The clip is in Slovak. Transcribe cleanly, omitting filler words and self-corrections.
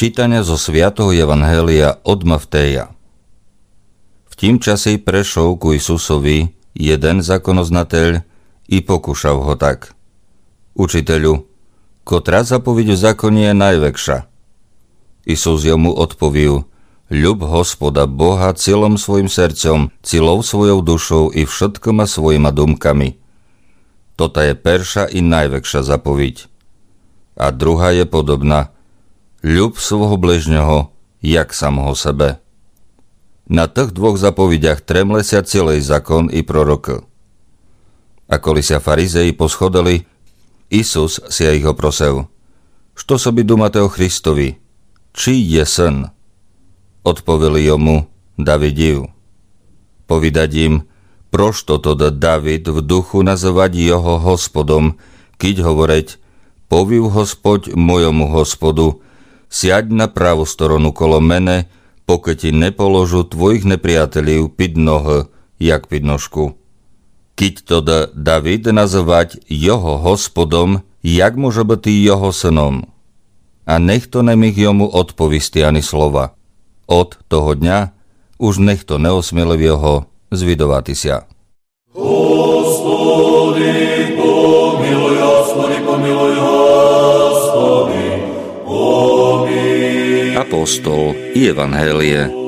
Čítania zo svätého Evanjelia od Mattheja. V tým čase prešol ku Isusovi jeden zákonoznateľ i pokúšal ho tak. Učiteľu, ktorá zapoveď v zákone je najväčšia? Isus jemu odpovíl, ľub Hospoda Boha celom svojim srdcom, celou svojou dušou i všetkoma svojima dumkami. Toto je perša i najväčšia zapoveď. A druhá je podobná. Ľub svojho bližňoho, jak samého sebe. Na tých dvoch zapovediach tremlesia celý zákon i prorok. Ako li sa farizei poschodili, Isus si ich oprosil. Što sobi dumate o Christovi? Či je syn? Odpoveli jomu, Davidiv. Povedať im, prošto to David v duchu nazvať jeho hospodom, keď hovoriť, poviu Hospod mojomu hospodu, siaď na pravú stranu kolo mene, pokiaľ ti nepoložu tvojich nepriateľov pід nohy, jak pід nožku. Keď to David nazvať jeho hospodom, jak môže byť jeho synom? A nech to nemých jomu odpovisti ani slova. Od toho dňa už nech to neosmieli jeho zvidovati sa. Господи, помилуй, Господи, помилуй, Господи. Apostol i Evanjelie